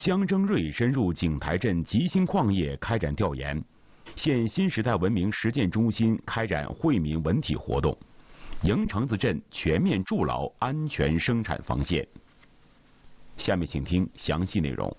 江征瑞深入景台镇吉兴矿业开展调研，现新时代文明实践中心开展惠民文体活动，营城子镇全面筑牢安全生产防线。下面请听详细内容。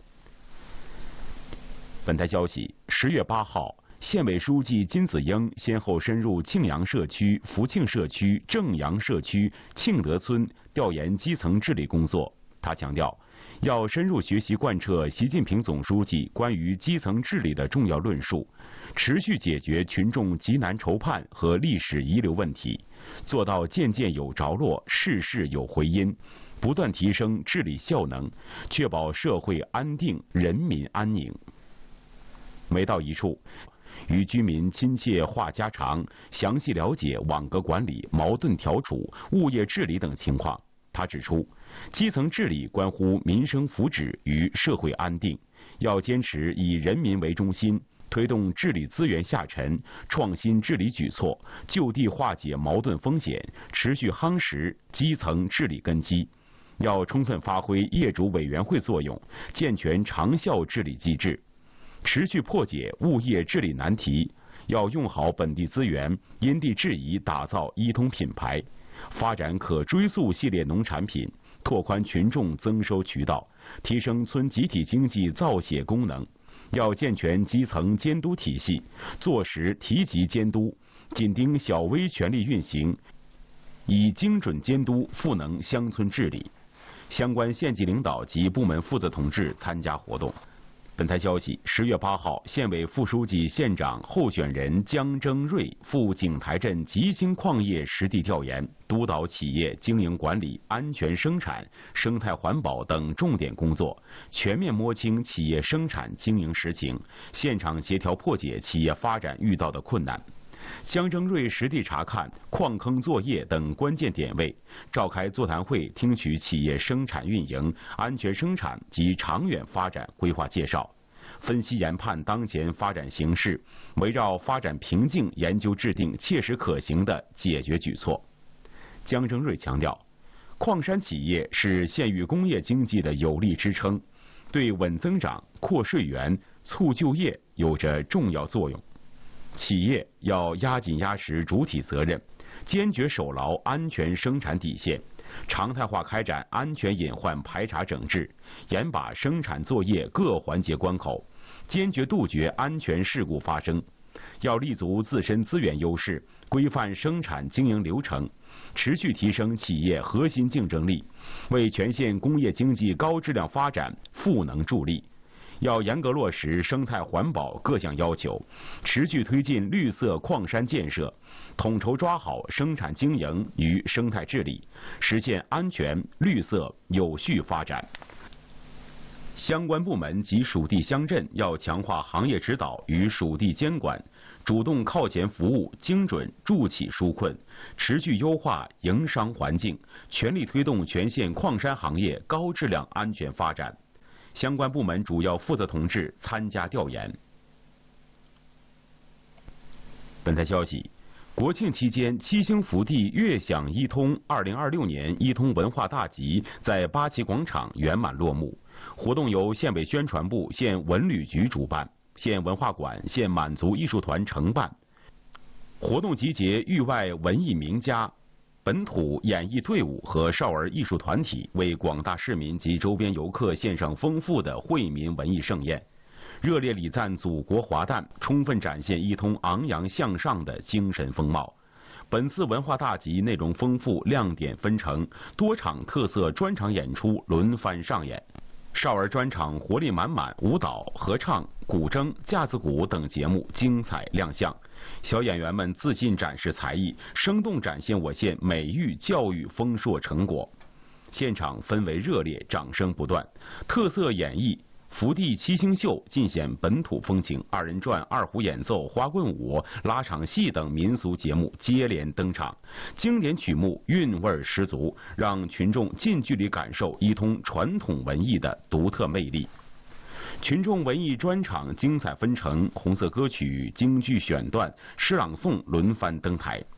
本台消息，10月8号，县委书记金子英先后深入庆阳社区、福庆社区、正阳社区、庆德村调研基层治理工作。他强调，要深入学习贯彻习近平总书记关于基层治理的重要论述，持续解决群众急难愁盼和历史遗留问题，做到件件有着落，事事有回音，不断提升治理效能，确保社会安定、人民安宁。每到一处，与居民亲切话家常，详细了解网格管理、矛盾调处、物业治理等情况。他指出，基层治理关乎民生福祉与社会安定，要坚持以人民为中心，推动治理资源下沉，创新治理举措，就地化解矛盾风险，持续夯实基层治理根基。要充分发挥业主委员会作用，健全长效治理机制，持续破解物业治理难题。要用好本地资源，因地制宜打造一通品牌，发展可追溯系列农产品，拓宽群众增收渠道，提升村集体经济造血功能。要健全基层监督体系，做实提级监督，紧盯小微权力运行，以精准监督赋能乡村治理。相关县级领导及部门负责同志参加活动。本台消息，10月8号，县委副书记、县长候选人江征瑞赴景台镇吉兴矿业实地调研，督导企业经营管理、安全生产、生态环保等重点工作，全面摸清企业生产经营实情，现场协调破解企业发展遇到的困难。江征瑞实地查看矿坑作业等关键点位，召开座谈会，听取企业生产运营、安全生产及长远发展规划介绍，分析研判当前发展形势，围绕发展瓶颈研究制定切实可行的解决举措。江征瑞强调，矿山企业是县域工业经济的有力支撑，对稳增长、扩税源、促就业有着重要作用。企业要压紧压实主体责任，坚决守牢安全生产底线，常态化开展安全隐患排查整治，严把生产作业各环节关口，坚决杜绝安全事故发生。要立足自身资源优势，规范生产经营流程，持续提升企业核心竞争力，为全县工业经济高质量发展赋能助力。要严格落实生态环保各项要求，持续推进绿色矿山建设，统筹抓好生产经营与生态治理，实现安全、绿色、有序发展。相关部门及属地乡镇要强化行业指导与属地监管，主动靠前服务，精准助企纾困，持续优化营商环境，全力推动全县矿山行业高质量安全发展。相关部门主要负责同志参加调研。本台消息，国庆期间，七星福地悦享一通2026年一通文化大集在八旗广场圆满落幕。活动由县委宣传部、县文旅局主办，县文化馆、县满族艺术团承办。活动集结域外文艺名家、本土演艺队伍和少儿艺术团体，为广大市民及周边游客献上丰富的惠民文艺盛宴，热烈礼赞祖国华诞，充分展现一通昂扬向上的精神风貌。本次文化大集内容丰富，亮点纷呈，多场特色专场演出轮番上演。少儿专场活力满满，舞蹈、合唱、古筝、架子鼓等节目精彩亮相。小演员们自信展示才艺，生动展现我县美育教育丰硕成果。现场氛围热烈，掌声不断。特色演绎福地七星秀尽显本土风情，二人转、二胡演奏、花棍舞、拉场戏等民俗节目接连登场，经典曲目韵味十足，让群众近距离感受一通传统文艺的独特魅力。群众文艺专场精彩纷呈，红色歌曲、京剧选段、诗朗诵轮番登台。